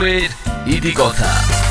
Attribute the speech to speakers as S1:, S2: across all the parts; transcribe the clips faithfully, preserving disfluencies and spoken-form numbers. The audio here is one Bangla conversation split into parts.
S1: শহরের ইতিকথা।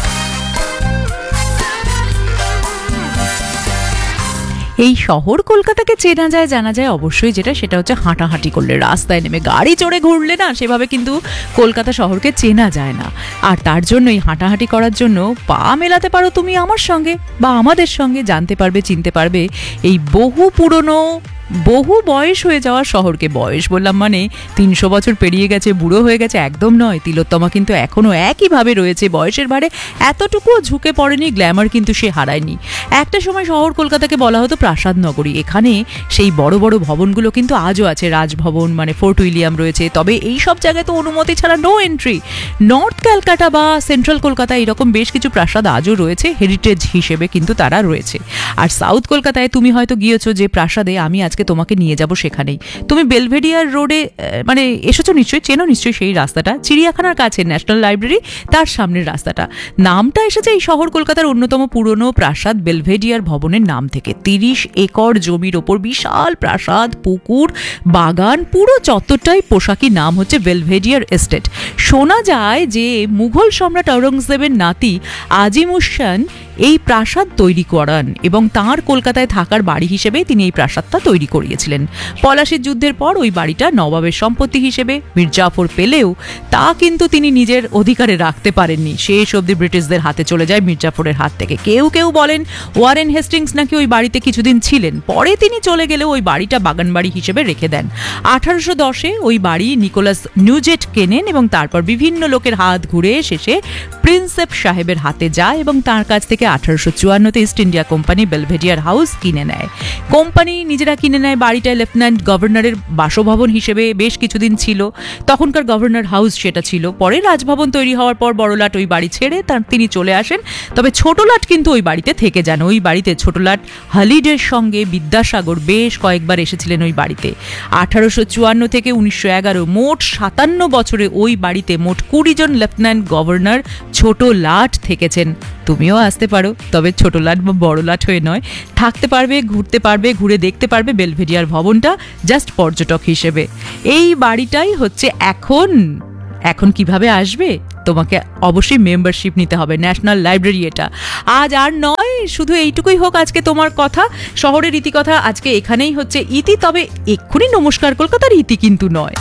S2: এই শহর কলকাতাকে চেনা যায় জানা যায় অবশ্যই যেটা সেটা হচ্ছে হাঁটাহাঁটি করলে, রাস্তায় নেমে গাড়ি চড়ে ঘুরলে না সেভাবে কিন্তু কলকাতা শহরকে চেনা যায় না। আর তার জন্যই হাঁটাহাঁটি করার জন্য পা মেলাতে পারো তুমি আমার সঙ্গে বা আমাদের সঙ্গে, জানতে পারবে চিনতে পারবে এই বহু পুরনো বহু বয়স হয়ে যাওয়া শহরকে। বয়স বললাম মানে তিনশো বছর পেরিয়ে গেছে, বুড়ো হয়ে গেছে একদম নয়। তিলোত্তমা কিন্তু এখনও একইভাবে রয়েছে, বয়সের ভারে এতটুকুও ঝুঁকে পড়েনি, গ্ল্যামার কিন্তু সে হারায়নি। একটা সময় শহর কলকাতাকে বলা হতো প্রাসাদ নগরী। এখানে সেই বড় বড় ভবনগুলো কিন্তু আজও আছে, রাজভবন মানে ফোর্ট উইলিয়াম রয়েছে। তবে এই সব জায়গায় তো অনুমতি ছাড়া নো এন্ট্রি। নর্থ ক্যালকাটা বা সেন্ট্রাল কলকাতা এরকম বেশ কিছু প্রাসাদ আজও রয়েছে, হেরিটেজ হিসেবে কিন্তু তারা রয়েছে। আর সাউথ কলকাতায় তুমি হয়তো গিয়েছো যে প্রাসাদে, আমি আজকে তোমাকে নিয়ে যাব সেখানেই। তুমি বেলভেডিয়ার রোডে মানে এসেছো নিশ্চয়ই, চেনো নিশ্চয়ই সেই রাস্তাটা, চিড়িয়াখানার কাছে ন্যাশনাল লাইব্রেরি তার সামনের রাস্তাটা। নামটা এসেছে এই শহর কলকাতার অন্যতম পুরনো প্রাসাদ বেলভেডিয়ার ভবনের নাম থেকে। তিরিশ একর জমির ওপর বিশাল প্রাসাদ, পুকুর, বাগান, পুরো চত্বরটাই পোশাকি নাম হচ্ছে বেলভেডিয়ার এস্টেট। শোনা যায় যে মুঘল সম্রাট ঔরঙ্গজেবের নাতি আজিমুসান এই প্রাসাদ তৈরি করান এবং তাঁর কলকাতায় থাকার বাড়ি হিসেবে তিনি এই প্রাসাদটা তৈরি করিয়েছিলেন। পলাশির যুদ্ধের পর ওই বাড়িটা নবাবের সম্পত্তি হিসেবে মীর জাফর পেলেও তা কিন্তু তিনি নিজের অধিকারে রাখতে পারেননি। শেষ অবধি ব্রিটিশদের হাতে চলে যায় মীর জাফরের হাত থেকে। কেউ কেউ বলেন ওয়ারেন হেস্টিংস নাকি ওই বাড়িতে কিছুদিন ছিলেন, পরে তিনি চলে গেলেও ওই বাড়িটা বাগান বাড়ি হিসেবে রেখে দেন। আঠারোশো দশে ওই বাড়ি নিকোলাস নিউজেট কেনেন এবং তারপর বিভিন্ন লোকের হাত ঘুরে শেষে প্রিন্সেপ সাহেবের হাতে যায় এবং তার কাছ থেকে আঠারোশো চুয়ান্নতে east India company Belvedere house কিনে নেয়। কোম্পানি নিজেরা কিনে নেয় বাড়িটায় লেফটেন্যান্ট গভর্নরের বাসভবন হিসেবে বেশ কিছুদিন ছিল। তখনকার গভর্নর হাউস সেটা ছিল। পরে রাজভবন তৈরি হওয়ার পর বড়লাট ওই বাড়ি ছেড়ে তার তিনি চলে আসেন। তবে ছোটলাট কিন্তু ওই বাড়িতে থেকে যান। ওই বাড়িতে ছোটলাট হালিডের সঙ্গে বিদ্যাসাগর বেশ কয়েকবার এসেছিলেন ওই বাড়িতে। আঠারোশো চুয়ান্ন থেকে উনিশশো এগারো মোট সাতান্ন বছরে ওই বাড়িতে মোট কুড়ি জন লেফটেন্যান্ট গভর্নর ছোটলাট থেকেছেন। তুমিও আসতে পারো, তবে ছোট লাট বা বড় লাট হয়ে নয়। থাকতে পারবে, ঘুরতে পারবে, ঘুরে দেখতে পারবে বেলভেডিয়ার ভবনটা জাস্ট পর্যটক হিসেবে। এই বাড়িটাই হচ্ছে এখন এখন কিভাবে আসবে, তোমাকে অবশ্যই মেম্বারশিপ নিতে হবে, ন্যাশনাল লাইব্রেরি এটা। আজ আর নয়, শুধু এইটুকুই হোক আজকে তোমার কথা, শহরের ইতিকথা আজকে এখানেই হচ্ছে ইতি। তবে এক্ষুনি নমস্কার কলকাতার ইতি কিন্তু নয়।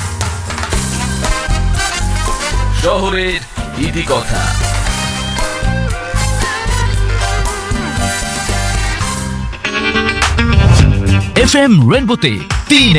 S1: শহরের ইতিকথা।
S3: এফ এম রেনবোতে তিন